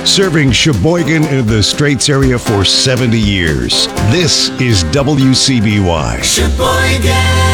serving Sheboygan and the Straits area for 70 years. This is WCBY. Sheboygan!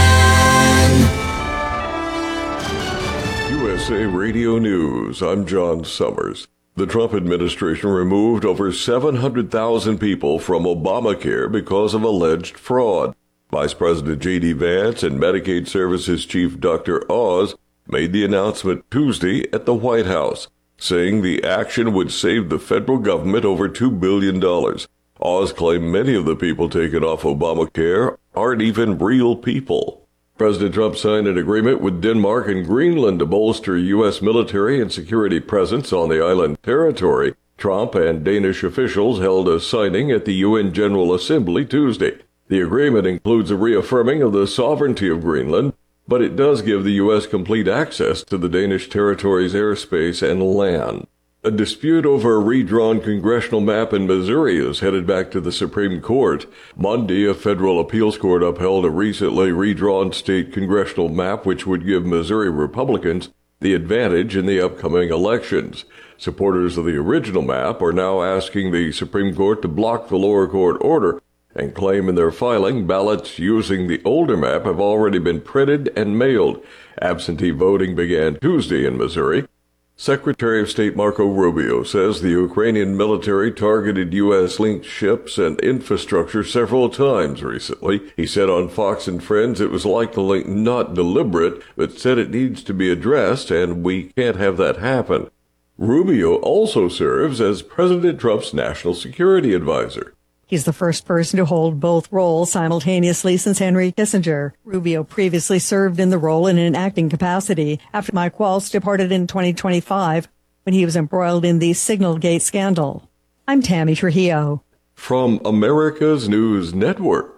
USA Radio News, I'm John Summers. The Trump administration removed over 700,000 people from Obamacare because of alleged fraud. Vice President J.D. Vance and Medicaid Services Chief Dr. Oz made the announcement Tuesday at the White House, saying the action would save the federal government over $2 billion. Oz claimed many of the people taken off Obamacare aren't even real people. President Trump signed an agreement with Denmark and Greenland to bolster U.S. military and security presence on the island territory. Trump and Danish officials held a signing at the UN General Assembly Tuesday. The agreement includes a reaffirming of the sovereignty of Greenland, but it does give the U.S. complete access to the Danish territory's airspace and land. A dispute over a redrawn congressional map in Missouri is headed back to the Supreme Court. Monday, a federal appeals court upheld a recently redrawn state congressional map which would give Missouri Republicans the advantage in the upcoming elections. Supporters of the original map are now asking the Supreme Court to block the lower court order and claim in their filing ballots using the older map have already been printed and mailed. Absentee voting began Tuesday in Missouri. Secretary of State Marco Rubio says the Ukrainian military targeted U.S.-linked ships and infrastructure several times recently. He said on Fox and Friends it was likely not deliberate, but said it needs to be addressed and we can't have that happen. Rubio also serves as President Trump's national security advisor. He's the first person to hold both roles simultaneously since Henry Kissinger. Rubio previously served in the role in an acting capacity after Mike Waltz departed in 2025 when he was embroiled in the Signalgate scandal. I'm Tammy Trujillo. From America's News Network,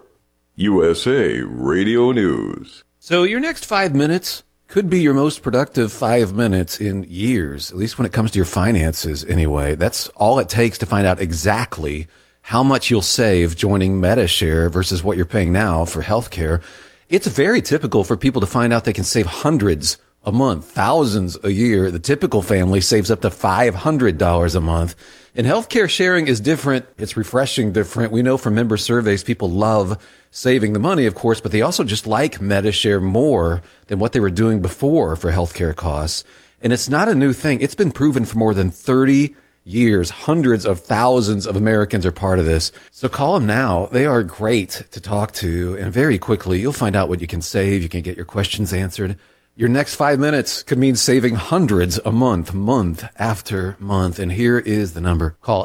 USA Radio News. So your next 5 minutes could be your most productive 5 minutes in years, at least when it comes to your finances anyway. That's all it takes to find out exactly how much you'll save joining Medi-Share versus what you're paying now for healthcare. It's very typical for people to find out they can save hundreds a month, thousands a year. The typical family saves up to $500 a month. And healthcare sharing is different. It's refreshing different. We know from member surveys, people love saving the money, of course, but they also just like Medi-Share more than what they were doing before for healthcare costs. And it's not a new thing. It's been proven for more than 30 years. Hundreds of thousands of Americans are part of this. So call them now. They are great to talk to. And very quickly, you'll find out what you can save. You can get your questions answered. Your next 5 minutes could mean saving hundreds a month, month after month. And here is the number. Call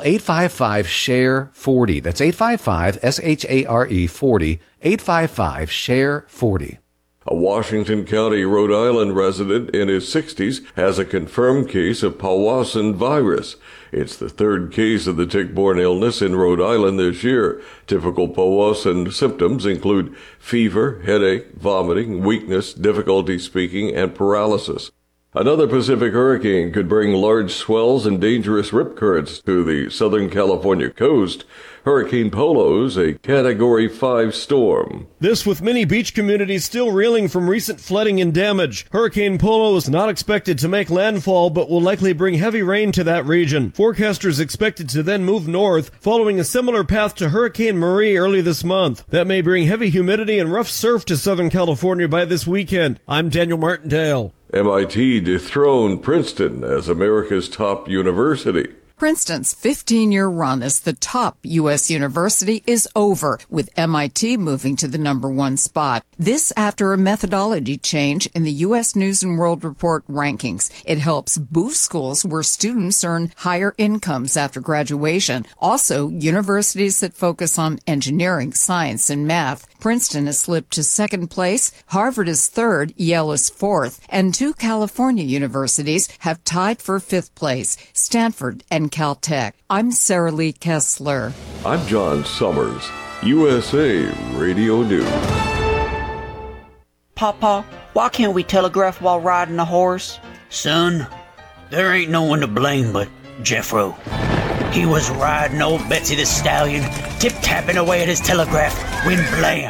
855-SHARE-40. That's 855-SHARE 40. 855-SHARE-40. A Washington County, Rhode Island resident in his 60s has a confirmed case of Powassan virus. It's the third case of the tick-borne illness in Rhode Island this year. Typical Powassan symptoms include fever, headache, vomiting, weakness, difficulty speaking, and paralysis. Another Pacific hurricane could bring large swells and dangerous rip currents to the Southern California coast. Hurricane Polo's a Category 5 storm. This with many beach communities still reeling from recent flooding and damage. Hurricane Polo is not expected to make landfall, but will likely bring heavy rain to that region. Forecasters expected to then move north, following a similar path to Hurricane Marie early this month. That may bring heavy humidity and rough surf to Southern California by this weekend. I'm Daniel Martindale. MIT dethroned Princeton as America's top university. Princeton's 15-year run as the top U.S. university is over, with MIT moving to the #1 spot. This after a methodology change in the U.S. News & World Report rankings. It helps boost schools where students earn higher incomes after graduation. Also, universities that focus on engineering, science, and math. Princeton has slipped to second place, Harvard is third, Yale is fourth, and two California universities have tied for fifth place, Stanford and Caltech. I'm Sarah Lee Kessler. I'm John Summers, USA Radio News. Papa, why can't we telegraph while riding a horse? Son, there ain't no one to blame but Jeffro. He was riding old Betsy the Stallion, tip-tapping away at his telegraph, when blam!